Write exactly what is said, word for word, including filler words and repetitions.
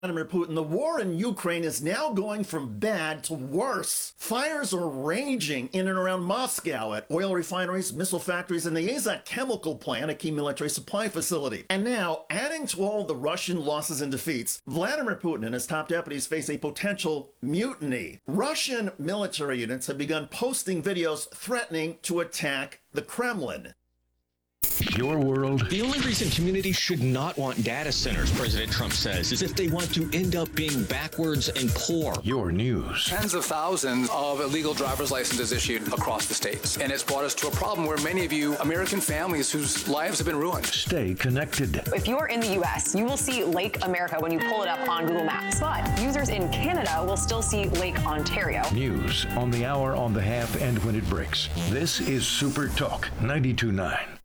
Vladimir Putin, the war in Ukraine is now going from bad to worse. Fires are raging in and around Moscow at oil refineries, missile factories, and the Azov chemical plant, a key military supply facility. And now, adding to all the Russian losses and defeats, Vladimir Putin and his top deputies face a potential mutiny. Russian military units have begun posting videos threatening to attack the Kremlin. Your world. The only reason communities should not want data centers, President Trump says, is if they want to end up being backwards and poor. Your news. Tens of thousands of illegal driver's licenses issued across the states. And it's brought us to a problem where many of you American families whose lives have been ruined. Stay connected. If you're in the U S, you will see Lake America when you pull it up on Google Maps. But users in Canada will still see Lake Ontario. News on the hour, on the half, and when it breaks. This is Super Talk ninety-two point nine.